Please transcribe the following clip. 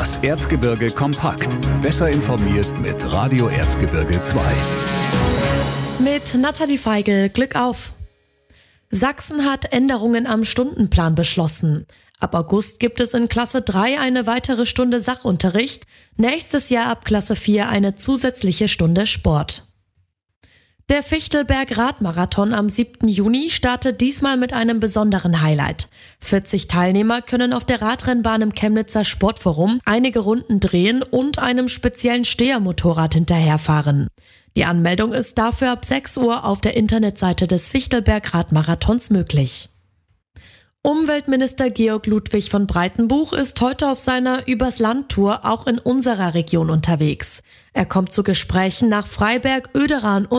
Das Erzgebirge kompakt. Besser informiert mit Radio Erzgebirge 2. Mit Nathalie Feigl, Glück auf! Sachsen hat Änderungen am Stundenplan beschlossen. Ab August gibt es in Klasse 3 eine weitere Stunde Sachunterricht, nächstes Jahr ab Klasse 4 eine zusätzliche Stunde Sport. Der Fichtelberg-Radmarathon am 7. Juni startet diesmal mit einem besonderen Highlight. 40 Teilnehmer können auf der Radrennbahn im Chemnitzer Sportforum einige Runden drehen und einem speziellen Stehermotorrad hinterherfahren. Die Anmeldung ist dafür ab 6 Uhr auf der Internetseite des Fichtelberg-Radmarathons möglich. Umweltminister Georg Ludwig von Breitenbuch ist heute auf seiner Übers-Land-Tour auch in unserer Region unterwegs. Er kommt zu Gesprächen nach Freiberg, Oederan und